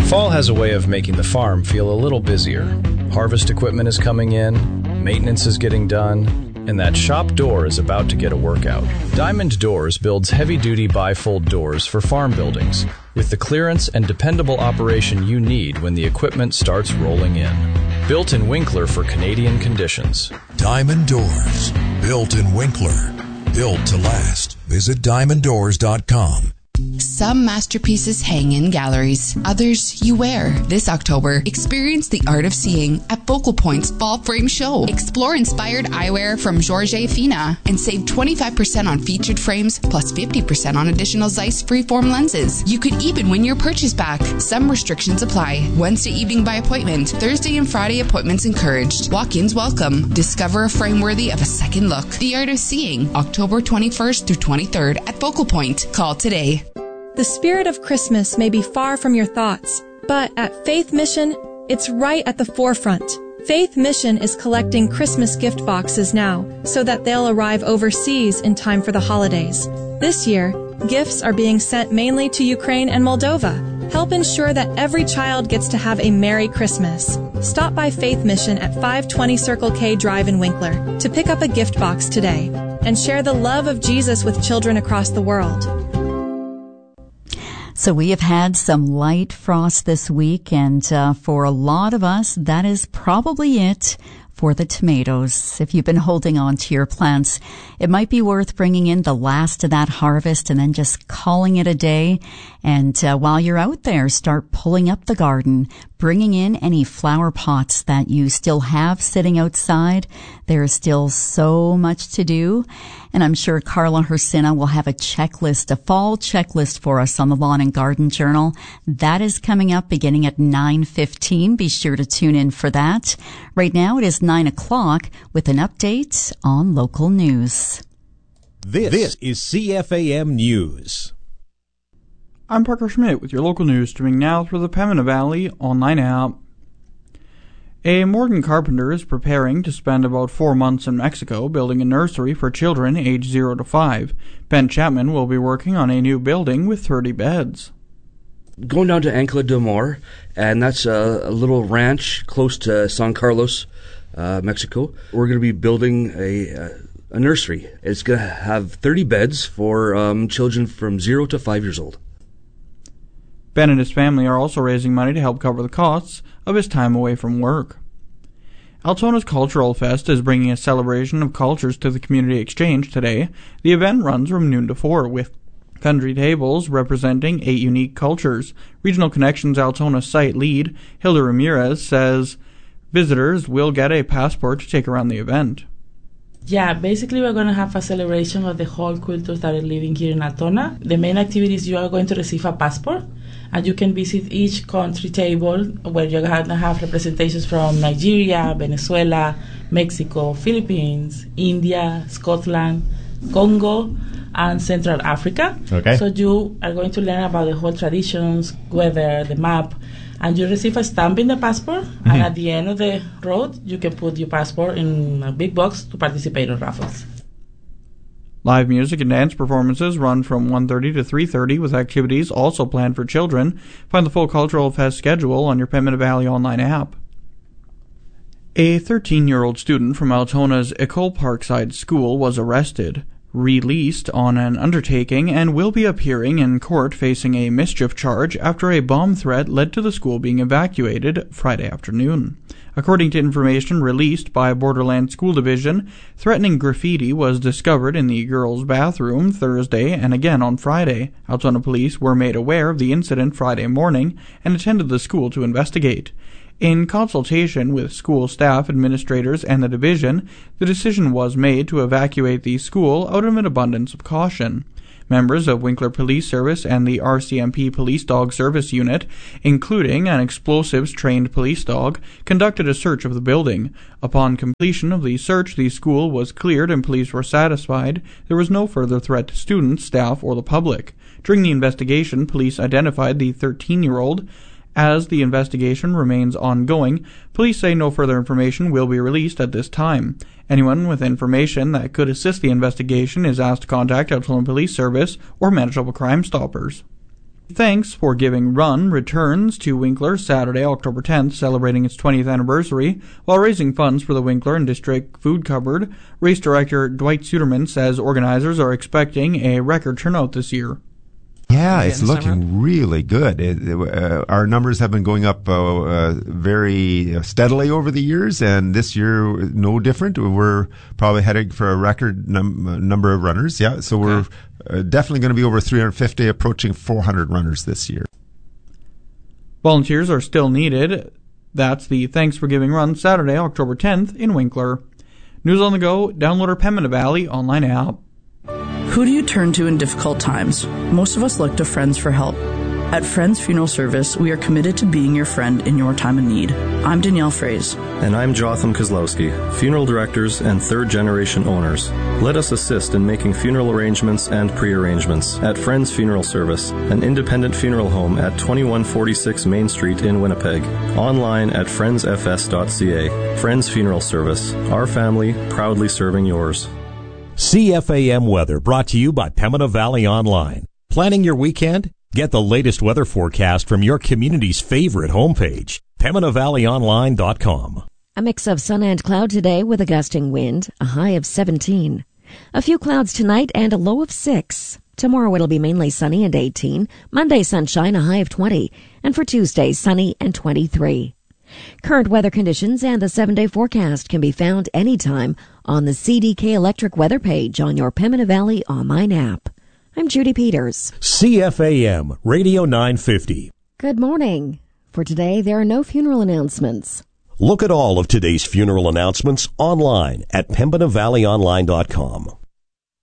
Fall has a way of making the farm feel a little busier. Harvest equipment is coming in, maintenance is getting done, and that shop door is about to get a workout. Diamond Doors builds heavy-duty bifold doors for farm buildings with the clearance and dependable operation you need when the equipment starts rolling in. Built in Winkler for Canadian conditions. Diamond Doors. Built in Winkler. Built to last. Visit diamonddoors.com. Some masterpieces hang in galleries, others you wear. This October, experience the art of seeing at Focal Point's Fall Frame Show. Explore inspired eyewear from Georges Fina and save 25% on featured frames plus 50% on additional Zeiss freeform lenses. You could even win your purchase back. Some restrictions apply. Wednesday evening by appointment. Thursday and Friday appointments encouraged. Walk-ins welcome. Discover a frame worthy of a second look. The art of seeing, October 21st through 23rd at Focal Point. Call today. The spirit of Christmas may be far from your thoughts, but at Faith Mission, it's right at the forefront. Faith Mission is collecting Christmas gift boxes now so that they'll arrive overseas in time for the holidays. This year, gifts are being sent mainly to Ukraine and Moldova. Help ensure that every child gets to have a Merry Christmas. Stop by Faith Mission at 520 Circle K Drive in Winkler to pick up a gift box today and share the love of Jesus with children across the world. So we have had some light frost this week, and for a lot of us, that is probably it for the tomatoes. If you've been holding on to your plants, it might be worth bringing in the last of that harvest and then just calling it a day. And while you're out there, start pulling up the garden, bringing in any flower pots that you still have sitting outside. There is still so much to do. And I'm sure Carla Hersina will have a checklist, a fall checklist for us on the Lawn and Garden Journal. That is coming up beginning at 9:15. Be sure to tune in for that. Right now it is 9 o'clock with an update on local news. This is CFAM News. I'm Parker Schmidt with your local news, streaming now through the Pembina Valley online app. A Morgan carpenter is preparing to spend about 4 months in Mexico building a nursery for children aged 0 to 5. Ben Chapman will be working on a new building with 30 beds. Going down to Ancla de Mor, and that's a little ranch close to San Carlos, Mexico. We're going to be building a nursery. It's going to have 30 beds for children from 0 to 5 years old. Ben and his family are also raising money to help cover the costs of his time away from work. Altona's Cultural Fest is bringing a celebration of cultures to the community exchange today. The event runs from noon to 4 with country tables representing 8 unique cultures. Regional Connections Altona site lead Hilda Ramirez says visitors will get a passport to take around the event. Yeah, basically we're going to have a celebration of the whole cultures that are living here in Altona. The main activities, you are going to receive a passport, and you can visit each country table where you're going to have representations from Nigeria, Venezuela, Mexico, Philippines, India, Scotland, Congo, and Central Africa. Okay. So you are going to learn about the whole traditions, weather, the map, and you receive a stamp in the passport, and at the end of the road, you can put your passport in a big box to participate in raffles. Live music and dance performances run from 1:30 to 3:30 with activities also planned for children. Find the full Cultural Fest schedule on your Pembina Valley online app. A 13-year-old student from Altona's Ecole Parkside School was arrested, released on an undertaking, and will be appearing in court facing a mischief charge after a bomb threat led to the school being evacuated Friday afternoon. According to information released by Borderland School Division, threatening graffiti was discovered in the girls' bathroom Thursday and again on Friday. Altona police were made aware of the incident Friday morning and attended the school to investigate. In consultation with school staff, administrators, and the division, the decision was made to evacuate the school out of an abundance of caution. Members of Winkler Police Service and the RCMP Police Dog Service Unit, including an explosives-trained police dog, conducted a search of the building. Upon completion of the search, the school was cleared and police were satisfied there was no further threat to students, staff, or the public. During the investigation, police identified the 13-year-old. As the investigation remains ongoing, police say no further information will be released at this time. Anyone with information that could assist the investigation is asked to contact Altona Police Service or Manitoba Crime Stoppers. Thanks for Giving Run returns to Winkler Saturday, October 10th, celebrating its 20th anniversary, while raising funds for the Winkler and District Food Cupboard. Race director Dwight Suderman says organizers are expecting a record turnout this year. Yeah, it's looking really good. Our numbers have been going up very steadily over the years, and this year, no different. We're probably heading for a record number of runners. Yeah, so we're definitely going to be over 350, approaching 400 runners this year. Volunteers are still needed. That's the Thanks for Giving Run, Saturday, October 10th in Winkler. News on the go, download our Pembina Valley online app. Who do you turn to in difficult times? Most of us look to friends for help. At Friends Funeral Service, we are committed to being your friend in your time of need. I'm Danielle Fraze. And I'm Jotham Kozlowski, funeral directors and third-generation owners. Let us assist in making funeral arrangements and pre-arrangements at Friends Funeral Service, an independent funeral home at 2146 Main Street in Winnipeg. Online at friendsfs.ca. Friends Funeral Service, our family proudly serving yours. CFAM weather brought to you by Pembina Valley Online. Planning your weekend? Get the latest weather forecast from your community's favorite homepage, PembinaValleyOnline.com. A mix of sun and cloud today with a gusting wind, a high of 17. A few clouds tonight and a low of 6. Tomorrow it'll be mainly sunny and 18. Monday sunshine, a high of 20. And for Tuesday, sunny and 23. Current weather conditions and the 7-day forecast can be found anytime on the CDK Electric weather page on your Pembina Valley online app. I'm Judy Peters. CFAM Radio 950. Good morning. For today, there are no funeral announcements. Look at all of today's funeral announcements online at PembinaValleyOnline.com.